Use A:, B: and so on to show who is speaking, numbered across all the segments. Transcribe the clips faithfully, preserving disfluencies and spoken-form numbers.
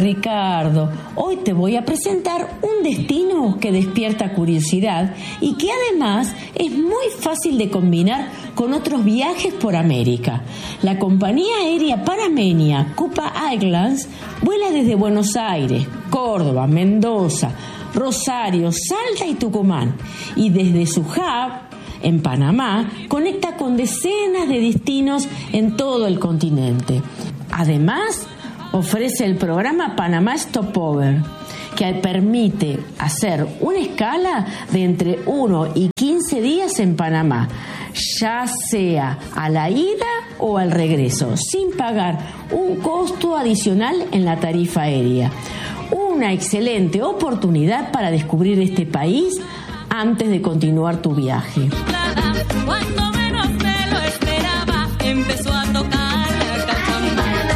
A: Ricardo, hoy te voy a presentar un destino que despierta curiosidad y que además es muy fácil de combinar con otros viajes por América. La compañía aérea panameña Copa Airlines vuela desde Buenos Aires, Córdoba, Mendoza, Rosario, Salta y Tucumán, y desde su hub en Panamá conecta con decenas de destinos en todo el continente. Además, ofrece el programa Panamá Stopover, que permite hacer una escala de entre uno y quince días en Panamá, ya sea a la ida o al regreso, sin pagar un costo adicional en la tarifa aérea. Una excelente oportunidad para descubrir este país antes de continuar tu viaje.
B: Cuando menos me lo esperaba, empezó a tocar la cachambara.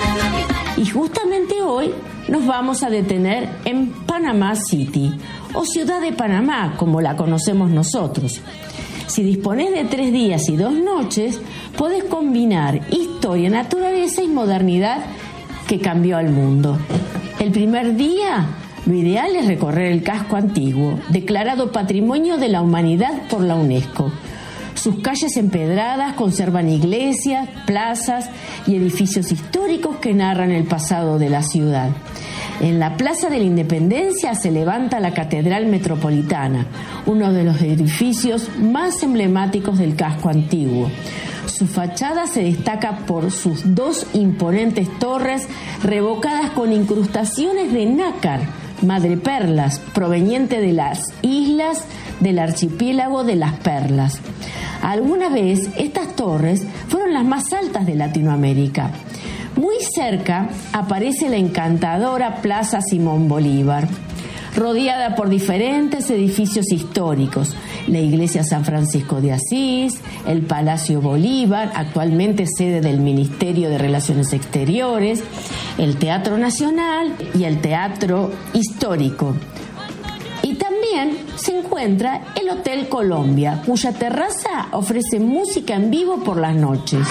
A: Y justamente hoy nos vamos a detener en Panama City, o Ciudad de Panamá, como la conocemos nosotros. Si dispones de tres días y dos noches, podés combinar historia, naturaleza y modernidad que cambió al mundo. El primer día, lo ideal es recorrer el casco antiguo, declarado Patrimonio de la Humanidad por la UNESCO. Sus calles empedradas conservan iglesias, plazas y edificios históricos que narran el pasado de la ciudad. En la Plaza de la Independencia se levanta la Catedral Metropolitana, uno de los edificios más emblemáticos del casco antiguo. Su fachada se destaca por sus dos imponentes torres revocadas con incrustaciones de nácar, madreperlas, proveniente de las islas del archipiélago de las Perlas. Alguna vez estas torres fueron las más altas de Latinoamérica. Muy cerca aparece la encantadora Plaza Simón Bolívar, rodeada por diferentes edificios históricos: la Iglesia San Francisco de Asís, el Palacio Bolívar, actualmente sede del Ministerio de Relaciones Exteriores, el Teatro Nacional y el Teatro Histórico. Y también se encuentra el Hotel Colombia, cuya terraza ofrece música en vivo por las noches.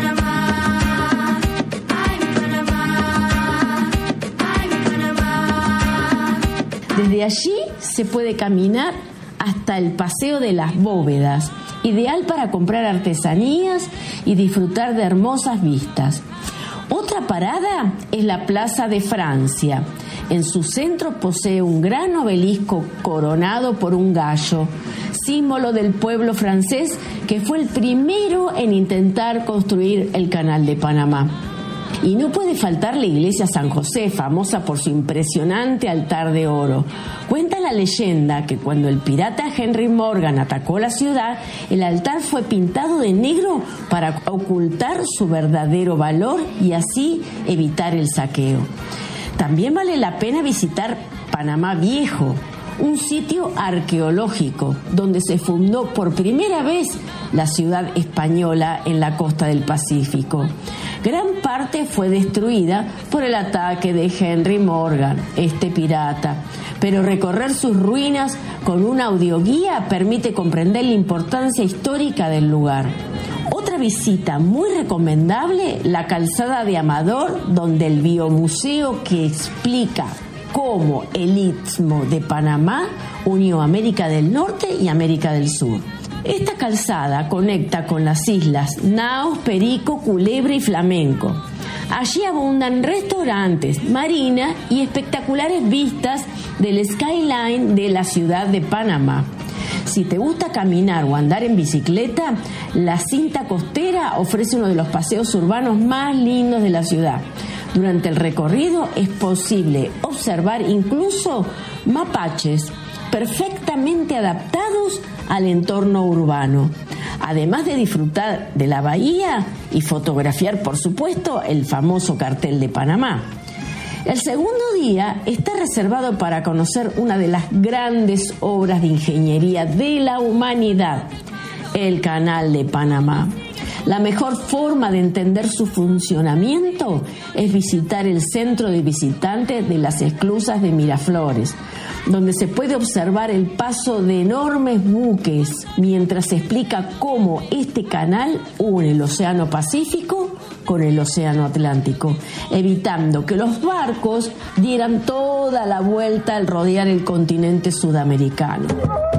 A: Desde allí se puede caminar hasta el Paseo de las Bóvedas, ideal para comprar artesanías y disfrutar de hermosas vistas. Otra parada es la Plaza de Francia. En su centro posee un gran obelisco coronado por un gallo, símbolo del pueblo francés que fue el primero en intentar construir el Canal de Panamá. Y no puede faltar la iglesia San José, famosa por su impresionante altar de oro. Cuenta la leyenda que cuando el pirata Henry Morgan atacó la ciudad, el altar fue pintado de negro para ocultar su verdadero valor y así evitar el saqueo. También vale la pena visitar Panamá Viejo, un sitio arqueológico donde se fundó por primera vez la ciudad española en la costa del Pacífico. Gran parte fue destruida por el ataque de Henry Morgan, este pirata, pero recorrer sus ruinas con una audioguía permite comprender la importancia histórica del lugar. Otra visita muy recomendable, la Calzada de Amador, donde el biomuseo que explica cómo el Istmo de Panamá unió América del Norte y América del Sur. Esta calzada conecta con las islas Naos, Perico, Culebra y Flamenco. Allí abundan restaurantes, marinas y espectaculares vistas del skyline de la ciudad de Panamá. Si te gusta caminar o andar en bicicleta, la cinta costera ofrece uno de los paseos urbanos más lindos de la ciudad. Durante el recorrido es posible observar incluso mapaches perfectamente adaptados al entorno urbano, además de disfrutar de la bahía y fotografiar, por supuesto, el famoso cartel de Panamá. El segundo día está reservado para conocer una de las grandes obras de ingeniería de la humanidad, el Canal de Panamá. La mejor forma de entender su funcionamiento es visitar el centro de visitantes de las esclusas de Miraflores, donde se puede observar el paso de enormes buques mientras se explica cómo este canal une el Océano Pacífico con el Océano Atlántico, evitando que los barcos dieran toda la vuelta al rodear el continente sudamericano.